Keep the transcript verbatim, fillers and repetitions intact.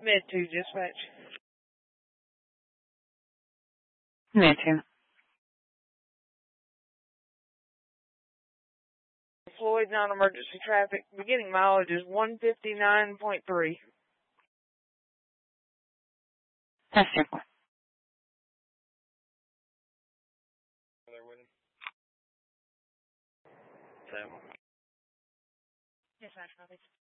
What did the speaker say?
Mid two, dispatch. Mid two. Floyd, non-emergency traffic. Beginning mileage is one fifty-nine point three. Test two. Dispatch, copy.